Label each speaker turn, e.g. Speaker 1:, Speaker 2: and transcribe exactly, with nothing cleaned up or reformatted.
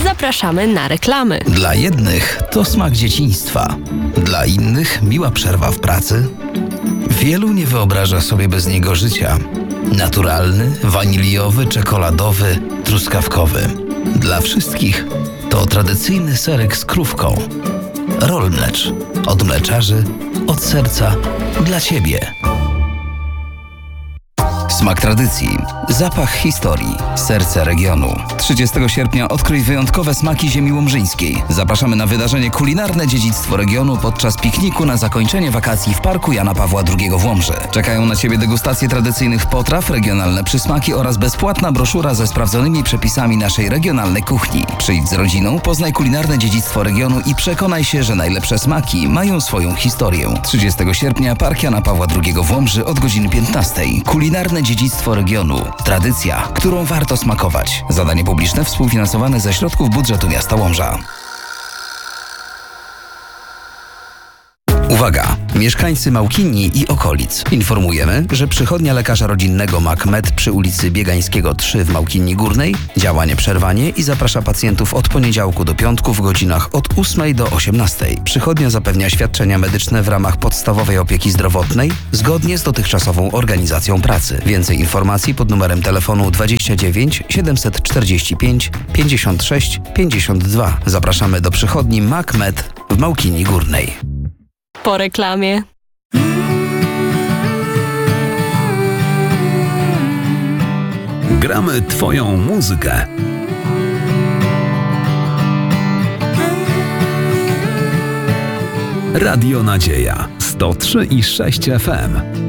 Speaker 1: Zapraszamy na reklamy.
Speaker 2: Dla jednych to smak dzieciństwa, dla innych miła przerwa w pracy. Wielu nie wyobraża sobie bez niego życia. Naturalny, waniliowy, czekoladowy, truskawkowy. Dla wszystkich to tradycyjny serek z krówką. Rollmlecz. Od mleczarzy, od serca, dla Ciebie. Smak tradycji, zapach historii, serce regionu. trzydziestego sierpnia odkryj wyjątkowe smaki ziemi łomżyńskiej. Zapraszamy na wydarzenie Kulinarne Dziedzictwo Regionu podczas pikniku na zakończenie wakacji w Parku Jana Pawła drugiego w Łomży. Czekają na Ciebie degustacje tradycyjnych potraw, regionalne przysmaki oraz bezpłatna broszura ze sprawdzonymi przepisami naszej regionalnej kuchni. Przyjdź z rodziną, poznaj kulinarne dziedzictwo regionu i przekonaj się, że najlepsze smaki mają swoją historię. trzydziestego sierpnia Park Jana Pawła drugiego w Łomży od godziny piętnastej. Kulinarne Dziedzictwo Regionu. Tradycja, którą warto smakować. Zadanie publiczne współfinansowane ze środków budżetu miasta Łomża. Uwaga! Mieszkańcy Małkinii i okolic. Informujemy, że przychodnia lekarza rodzinnego MacMed przy ulicy Biegańskiego trzy w Małkinii Górnej działa nieprzerwanie i zaprasza pacjentów od poniedziałku do piątku w godzinach od ósmej do osiemnastej. Przychodnia zapewnia świadczenia medyczne w ramach podstawowej opieki zdrowotnej zgodnie z dotychczasową organizacją pracy. Więcej informacji pod numerem telefonu dwadzieścia dziewięć siedemset czterdzieści pięć pięćdziesiąt sześć pięćdziesiąt dwa. Zapraszamy do przychodni MacMed w Małkinii Górnej.
Speaker 1: Po reklamie.
Speaker 3: Gramy Twoją muzykę. Radio Nadzieja sto trzy i sześć F M.